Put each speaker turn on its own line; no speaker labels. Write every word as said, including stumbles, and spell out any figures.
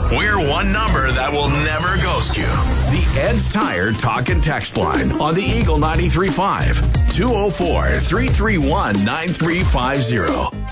We're one number that will never ghost you. The Ed's Tire Talk and Text line on the Eagle ninety-three point five. two oh four, three three one, nine three five zero.